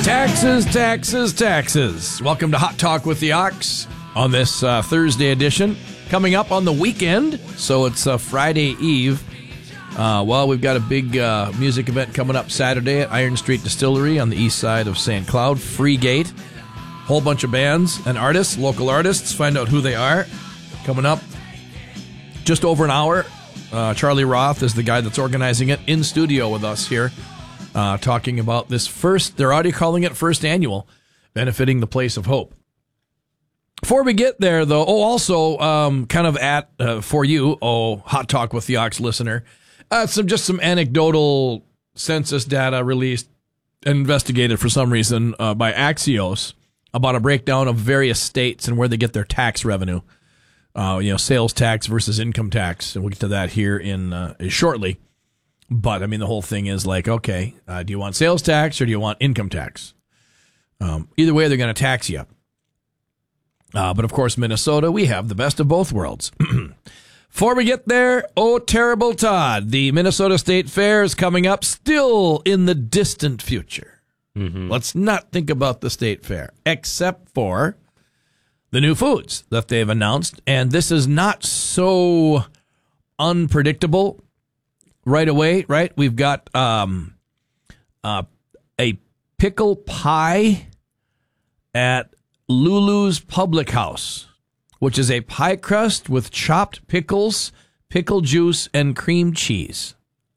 Taxes, taxes, taxes. Welcome to Hot Talk with the Ox on this Thursday edition. Coming up on the weekend, so it's Friday Eve. We've got a big music event coming up Saturday at Iron Street Distillery on the east side of St. Cloud. Free gate. Whole bunch of bands and artists, local artists. Find out who they are. Coming up just over an hour. Charlie Roth is the guy that's organizing it in studio with us here. Talking about this they're already calling it first annual, benefiting the Place of Hope. Before we get there, though, also for you, Hot Talk with the Ox listener, some anecdotal census data released and investigated for some reason by Axios about a breakdown of various states and where they get their tax revenue. Sales tax versus income tax, and we'll get to that here in shortly. But, I mean, the whole thing is like, okay, do you want sales tax or do you want income tax? Either way, they're going to tax you. But, of course, Minnesota, we have the best of both worlds. Before we get there, oh, terrible Todd, the Minnesota State Fair is coming up still in the distant future. Mm-hmm. Let's not think about the State Fair, except for the new foods that they've announced. And this is not so unpredictable. Right away, right? We've got a pickle pie at Lulu's Public House, which is a pie crust with chopped pickles, pickle juice, and cream cheese.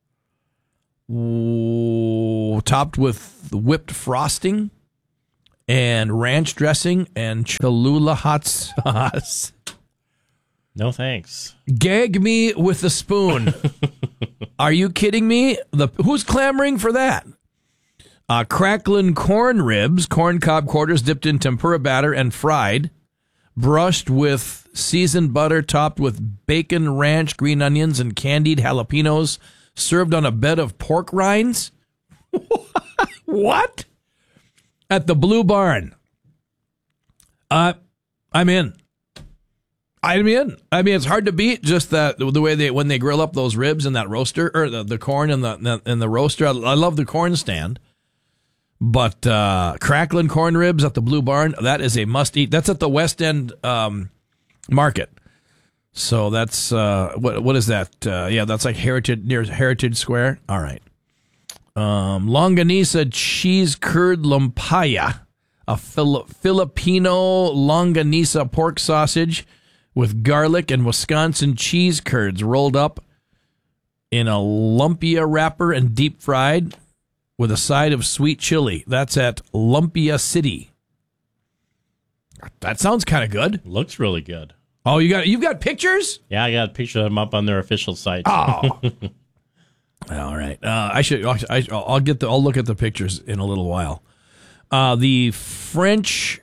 Topped with whipped frosting and ranch dressing and Cholula hot sauce. No thanks. Gag me with a spoon. Are you kidding me? Who's clamoring for that? Cracklin' corn ribs, corn cob quarters dipped in tempura batter and fried, brushed with seasoned butter, topped with bacon, ranch, green onions, and candied jalapenos, served on a bed of pork rinds. What? At the Blue Barn. I'm in. I mean, it's hard to beat just that the way when they grill up those ribs in that roaster or the corn in the roaster. I love the corn stand, but crackling corn ribs at the Blue Barn, that is a must eat. That's at the West End Market. So that's what is that? That's like near Heritage Square. All right, Longanisa cheese curd lumpia, a Filipino longanisa pork sausage with garlic and Wisconsin cheese curds rolled up in a lumpia wrapper and deep fried with a side of sweet chili. That's at Lumpia City. That sounds kind of good. Looks really good. Oh, you've got pictures? Yeah, I got a picture of them up on their official site. Oh, all right. I'll look at the pictures in a little while. The French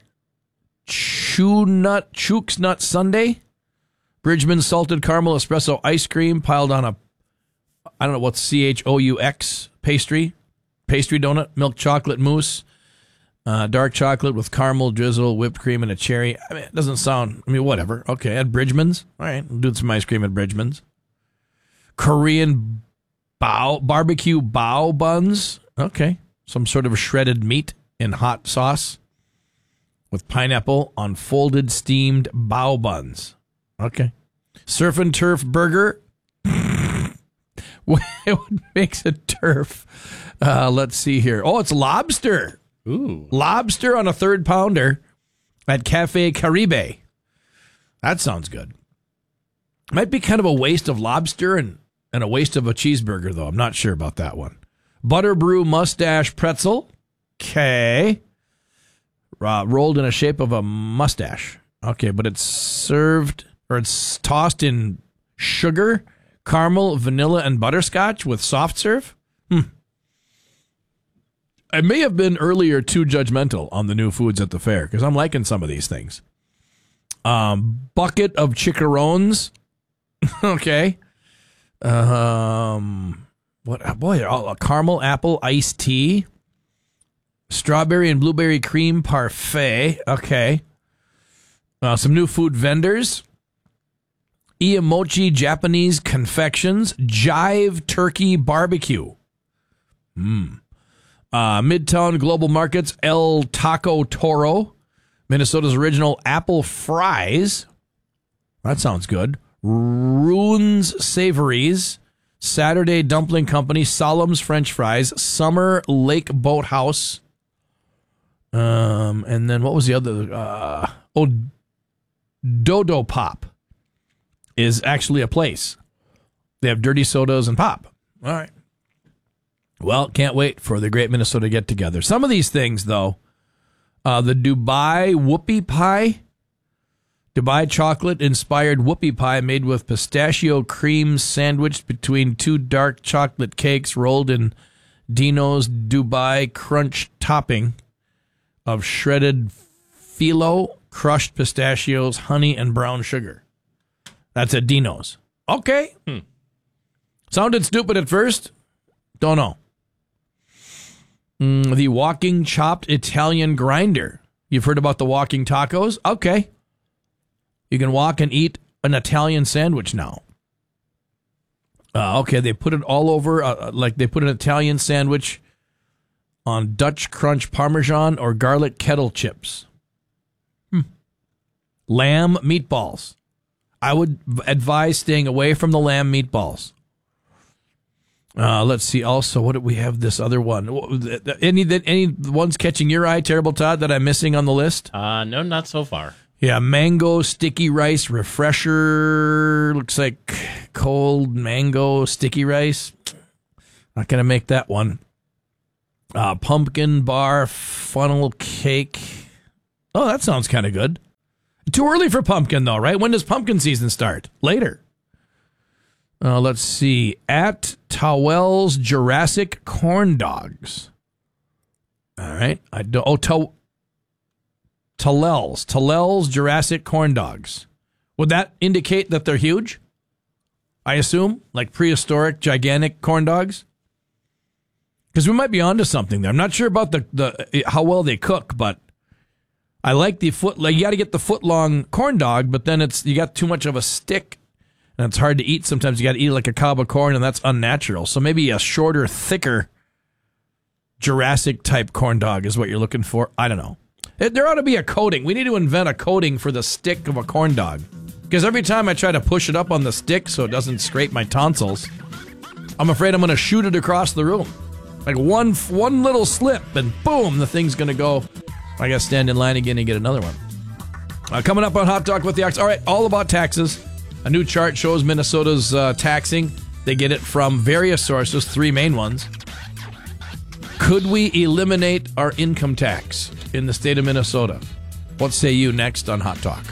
Chooks Nut Sundae, Bridgman's salted caramel espresso ice cream piled on I don't know what's CHOUX pastry donut, milk chocolate mousse, dark chocolate with caramel drizzle, whipped cream, and a cherry. I mean, it doesn't sound. I mean, whatever. Okay, at Bridgman's. All right, we'll do some ice cream at Bridgman's. Korean barbecue bao buns. Okay, some sort of shredded meat in hot sauce with pineapple on folded steamed bao buns. Okay. Surf and turf burger. What makes a turf? Let's see here. Oh, it's lobster. Ooh. Lobster on a 3rd pounder at Cafe Caribe. That sounds good. Might be kind of a waste of lobster and a waste of a cheeseburger, though. I'm not sure about that one. Butterbrew mustache pretzel. Okay. Rolled in a shape of a mustache. Okay, but it's tossed in sugar, caramel, vanilla, and butterscotch with soft serve. I may have been earlier too judgmental on the new foods at the fair because I'm liking some of these things. Bucket of chicharrones. Okay. A caramel apple iced tea. Strawberry and blueberry cream parfait. Okay. Some new food vendors. Iamochi Japanese confections. Jive turkey barbecue. Midtown Global Markets, El Taco Toro. Minnesota's original apple fries. That sounds good. Ruins Savories. Saturday Dumpling Company. Solemn's French Fries. Summer Lake Boathouse. And then what was the other? Dodo Pop is actually a place. They have dirty sodas and pop. All right. Well, can't wait for the Great Minnesota Get Together. Some of these things, though, the Dubai Whoopie Pie, Dubai chocolate-inspired whoopie pie made with pistachio cream sandwiched between two dark chocolate cakes rolled in Dino's Dubai Crunch topping of shredded phyllo, crushed pistachios, honey, and brown sugar. That's at Dino's. Okay. Sounded stupid at first. Don't know. The walking chopped Italian grinder. You've heard about the walking tacos? Okay. You can walk and eat an Italian sandwich now. Okay, they put it all over, like they put an Italian sandwich on Dutch Crunch Parmesan or garlic kettle chips. Lamb meatballs. I would advise staying away from the lamb meatballs. Let's see. Also, what do we have? This other one. Any ones catching your eye, Terrible Todd, that I'm missing on the list? No, not so far. Yeah, mango sticky rice refresher. Looks like cold mango sticky rice. Not gonna make that one. Pumpkin bar funnel cake. Oh, that sounds kind of good. Too early for pumpkin, though, right? When does pumpkin season start? Later. Let's see. At Towell's Jurassic Corn Dogs. All right. Tallell's Jurassic Corn Dogs. Would that indicate that they're huge? I assume? Like prehistoric, gigantic corn dogs? Because we might be onto something there. I'm not sure about the how well they cook, but I like the foot. Like, you got to get the foot-long corn dog, but then you got too much of a stick, and it's hard to eat. Sometimes you got to eat like a cob of corn, and that's unnatural. So maybe a shorter, thicker Jurassic-type corn dog is what you're looking for. I don't know. There ought to be a coating. We need to invent a coating for the stick of a corn dog. Because every time I try to push it up on the stick so it doesn't scrape my tonsils, I'm afraid I'm going to shoot it across the room. Like one little slip, and boom, the thing's going to go. I got to stand in line again and get another one. Coming up on Hot Talk with the Ox. All right, all about taxes. A new chart shows Minnesota's taxing. They get it from various sources, 3 main ones. Could we eliminate our income tax in the state of Minnesota? What say you next on Hot Talk?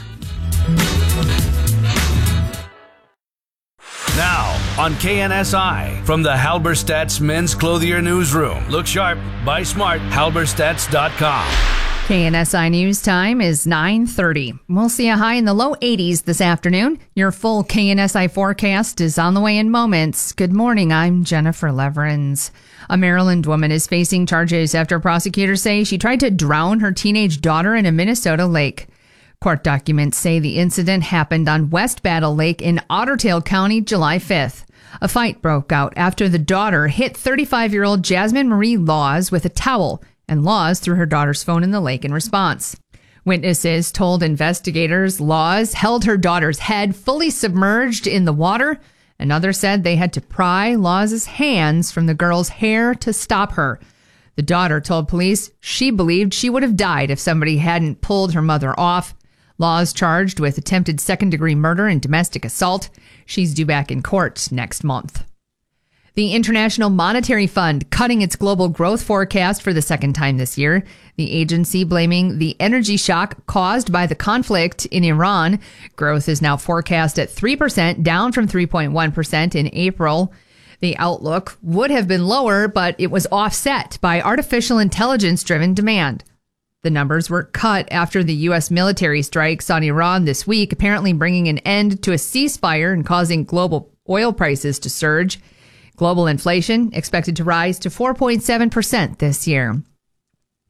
Now, on KNSI, from the Halberstadt's Men's Clothier Newsroom. Look sharp, buy smart, halberstadts.com. KNSI News Time is 9:30. We'll see a high in the low 80s this afternoon. Your full KNSI forecast is on the way in moments. Good morning, I'm Jennifer Leverins. A Maryland woman is facing charges after prosecutors say she tried to drown her teenage daughter in a Minnesota lake. Court documents say the incident happened on West Battle Lake in Ottertail County, July 5th. A fight broke out after the daughter hit 35-year-old Jasmine Marie Laws with a towel, and Laws threw her daughter's phone in the lake in response. Witnesses told investigators Laws held her daughter's head fully submerged in the water, and others said they had to pry Laws' hands from the girl's hair to stop her. The daughter told police she believed she would have died if somebody hadn't pulled her mother off. Laws charged with attempted second-degree murder and domestic assault. She's due back in court next month. The International Monetary Fund cutting its global growth forecast for the second time this year. The agency blaming the energy shock caused by the conflict in Iran. Growth is now forecast at 3%, down from 3.1% in April. The outlook would have been lower, but it was offset by artificial intelligence-driven demand. The numbers were cut after the U.S. military strikes on Iran this week, apparently bringing an end to a ceasefire and causing global oil prices to surge. Global inflation expected to rise to 4.7% this year.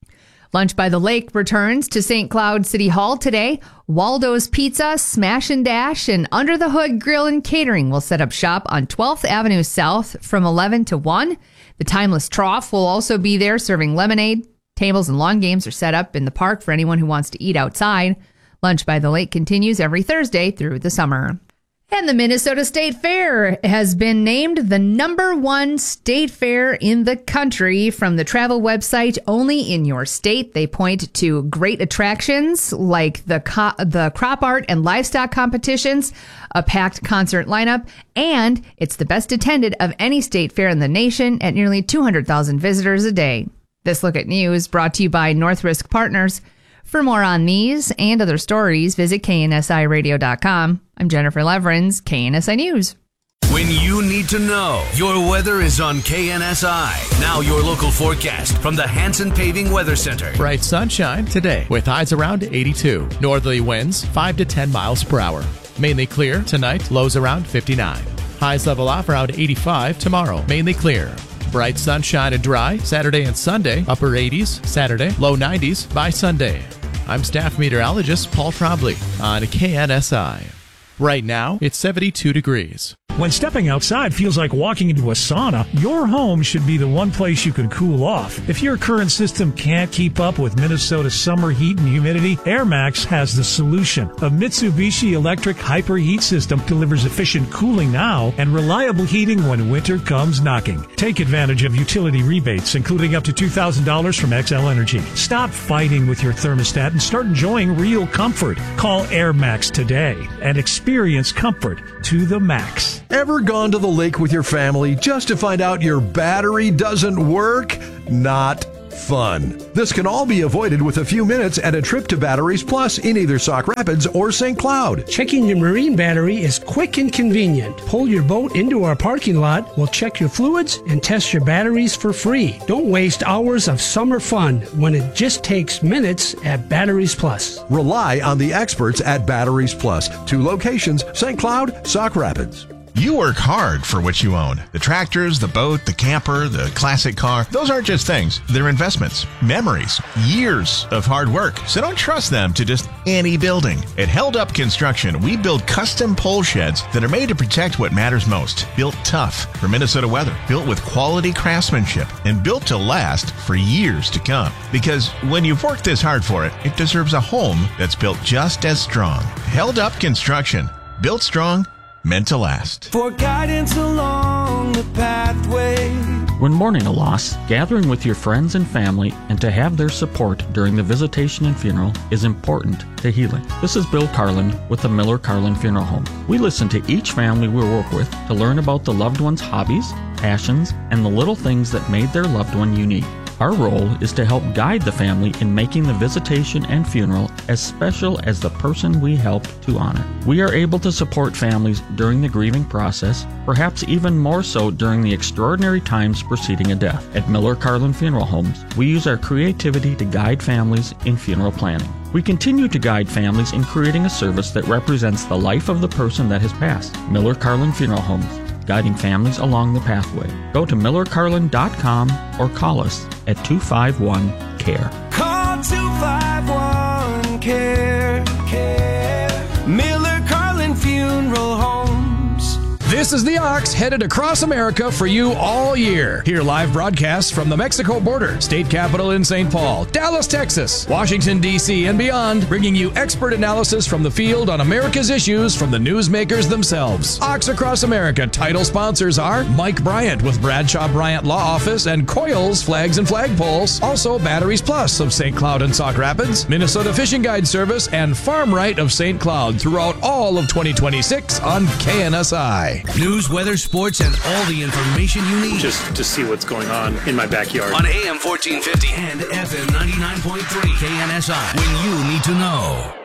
Lunch by the Lake returns to St. Cloud City Hall today. Waldo's Pizza, Smash and Dash, and Under the Hood Grill and Catering will set up shop on 12th Avenue South from 11 to 1. The Timeless Trough will also be there serving lemonade. Tables and lawn games are set up in the park for anyone who wants to eat outside. Lunch by the Lake continues every Thursday through the summer. And the Minnesota State Fair has been named the #1 state fair in the country from the travel website Only in Your State. They point to great attractions like the crop art and livestock competitions, a packed concert lineup, and it's the best attended of any state fair in the nation at nearly 200,000 visitors a day. This Look at News brought to you by North Risk Partners. For more on these and other stories, visit KNSIRadio.com. I'm Jennifer Leverins, KNSI News. When you need to know, your weather is on KNSI. Now your local forecast from the Hanson Paving Weather Center. Bright sunshine today with highs around 82. Northerly winds 5 to 10 miles per hour. Mainly clear tonight, lows around 59. Highs level off around 85 tomorrow. Mainly clear. Bright sunshine and dry Saturday and Sunday, upper 80s Saturday, low 90s by Sunday. I'm staff meteorologist Paul Trombley on KNSI. Right now, it's 72 degrees. When stepping outside feels like walking into a sauna, your home should be the one place you can cool off. If your current system can't keep up with Minnesota's summer heat and humidity, AirMax has the solution. A Mitsubishi electric hyper heat system delivers efficient cooling now and reliable heating when winter comes knocking. Take advantage of utility rebates, including up to $2,000 from XL Energy. Stop fighting with your thermostat and start enjoying real comfort. Call AirMax today and experience comfort to the max. Ever gone to the lake with your family just to find out your battery doesn't work? Not fun. This can all be avoided with a few minutes and a trip to Batteries Plus in either Sauk Rapids or St. Cloud. Checking your marine battery is quick and convenient. Pull your boat into our parking lot, we'll check your fluids and test your batteries for free. Don't waste hours of summer fun when it just takes minutes at Batteries Plus. Rely on the experts at Batteries Plus. 2 locations, St. Cloud, Sauk Rapids. You work hard for what you own. The tractors, the boat, the camper, the classic car. Those aren't just things. They're investments, memories, years of hard work. So don't trust them to just any building. At Held Up Construction, we build custom pole sheds that are made to protect what matters most. Built tough for Minnesota weather. Built with quality craftsmanship and built to last for years to come. Because when you've worked this hard for it, it deserves a home that's built just as strong. Held Up Construction. Built strong, meant to last. For guidance along the pathway. When mourning a loss, gathering with your friends and family and to have their support during the visitation and funeral is important to healing. This is Bill Carlin with the Miller Carlin Funeral Home. We listen to each family we work with to learn about the loved one's hobbies, passions, and the little things that made their loved one unique. Our role is to help guide the family in making the visitation and funeral as special as the person we help to honor. We are able to support families during the grieving process, perhaps even more so during the extraordinary times preceding a death. At Miller Carlin Funeral Homes, we use our creativity to guide families in funeral planning. We continue to guide families in creating a service that represents the life of the person that has passed. Miller Carlin Funeral Homes, guiding families along the pathway. Go to millercarlin.com or call us at 251-CARE. Call 251-CARE. Miller Carlin Funeral Homes. This is the Ox headed across America for you all year. Hear live broadcasts from the Mexico border, state capital in St. Paul, Dallas, Texas, Washington, D.C., and beyond, bringing you expert analysis from the field on America's issues from the newsmakers themselves. Ox Across America title sponsors are Mike Bryant with Bradshaw Bryant Law Office and Coils Flags and Flagpoles. Also Batteries Plus of St. Cloud and Sauk Rapids, Minnesota Fishing Guide Service, and Farm Right of St. Cloud throughout all of 2026 on KNSI. News, weather, sports, and all the information you need. Just to see what's going on in my backyard. On AM 1450 and FM 99.3 KNSI. When you need to know.